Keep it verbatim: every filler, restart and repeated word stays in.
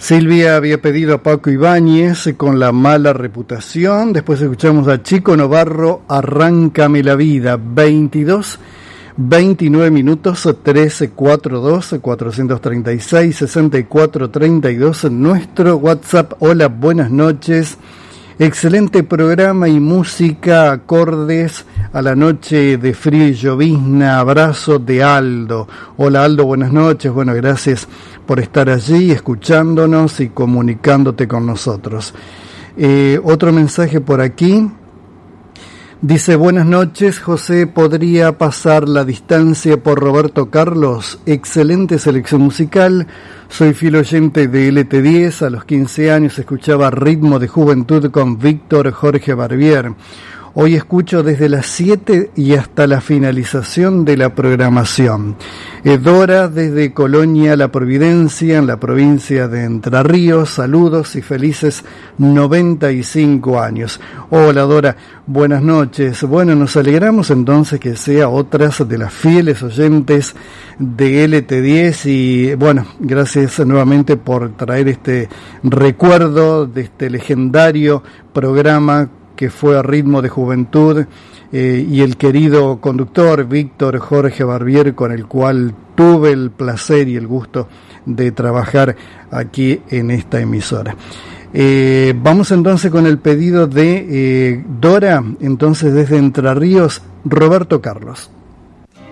Silvia había pedido a Paco Ibáñez con La mala reputación. Después escuchamos a Chico Novarro, Arráncame la vida. Veintidós, veintinueve minutos, trece cuarenta y dos, cuatrocientos treinta y seis, sesenta y cuatro treinta y dos. Nuestro WhatsApp. Hola, buenas noches. Excelente programa y música, acordes a la noche de frío y llovizna. Abrazo de Aldo. Hola Aldo, buenas noches. Bueno, gracias por estar allí, escuchándonos y comunicándote con nosotros. Eh, otro mensaje por aquí. Dice, buenas noches, José, ¿podría pasar La distancia por Roberto Carlos? Excelente selección musical. Soy fiel oyente de L T diez. A los quince años escuchaba Ritmo de Juventud con Víctor Jorge Barbier. Hoy escucho desde las siete y hasta la finalización de la programación. Dora desde Colonia La Providencia, en la provincia de Entre Ríos. Saludos y felices noventa y cinco años. Hola Dora, buenas noches. Bueno, nos alegramos entonces que sea otras de las fieles oyentes de L T diez y bueno, gracias nuevamente por traer este recuerdo de este legendario programa que fue a Ritmo de Juventud, eh, y el querido conductor Víctor Jorge Barbier, con el cual tuve el placer y el gusto de trabajar aquí en esta emisora. Eh, vamos entonces con el pedido de eh, Dora, entonces desde Entre Ríos, Roberto Carlos.